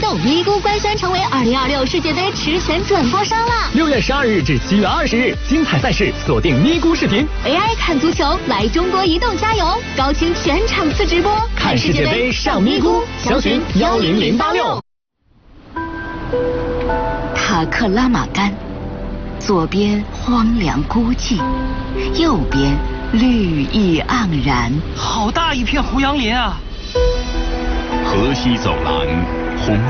动，咪咕官宣成为2026世界杯实权转播商了。 6月12日至7月20日，精彩赛事锁定咪咕视频 ，AI 看足球，来中国移动加油，高清全场次直播， 看世界杯上咪咕，详询10086。 塔克拉玛干，左边荒凉孤寂，右边绿意盎然。 好大一片胡杨林啊！ 河西走廊，红